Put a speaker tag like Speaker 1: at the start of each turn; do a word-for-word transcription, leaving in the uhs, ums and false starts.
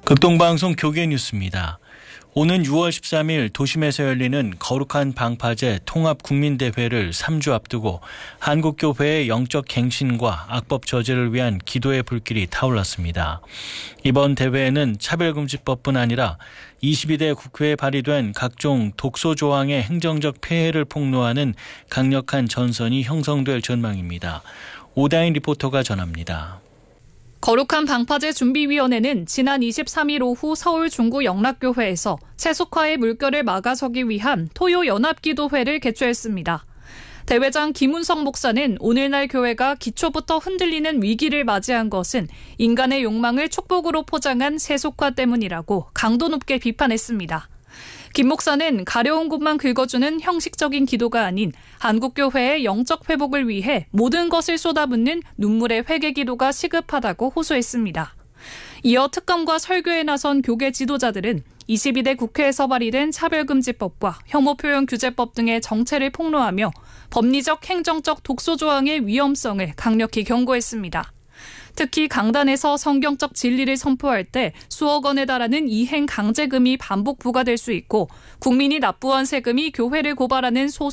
Speaker 1: 극동방송 교계 뉴스입니다. 오는 유월 십삼일 도심에서 열리는 거룩한 방파제 통합국민대회를 삼 주 앞두고 한국교회의 영적 갱신과 악법 저지를 위한 기도의 불길이 타올랐습니다. 이번 대회에는 차별금지법뿐 아니라 이십이 대 국회에 발의된 각종 독소 조항의 행정적 폐해를 폭로하는 강력한 전선이 형성될 전망입니다. 오다인 리포터가 전합니다.
Speaker 2: 거룩한 방파제 준비위원회는 지난 이십삼일 오후 서울 중구 영락교회에서 세속화의 물결을 막아서기 위한 토요 연합기도회를 개최했습니다. 대회장 김운성 목사는 오늘날 교회가 기초부터 흔들리는 위기를 맞이한 것은 인간의 욕망을 축복으로 포장한 세속화 때문이라고 강도 높게 비판했습니다. 김 목사는 가려운 곳만 긁어주는 형식적인 기도가 아닌 한국교회의 영적 회복을 위해 모든 것을 쏟아붓는 눈물의 회개 기도가 시급하다고 호소했습니다. 이어 특검과 설교에 나선 교계 지도자들은 이십이 대 국회에서 발의된 차별금지법과 혐오표현규제법 등의 정체를 폭로하며 법리적 행정적 독소 조항의 위험성을 강력히 경고했습니다. 특히 강단에서 성경적 진리를 선포할 때 수억 원에 달하는 이행 강제금이 반복 부과될 수 있고 국민이 납부한 세금이 교회를 고발하는 소송